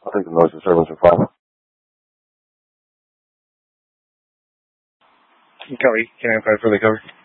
I'll take the noise disturbance at 5. Kelly, can I apply for the cover?